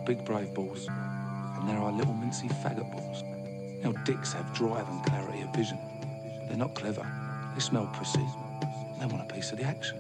big brave balls, and there are little mincy faggot balls. Now dicks have drive and clarity of vision. They're not clever. They smell pussy. They want a piece of the action.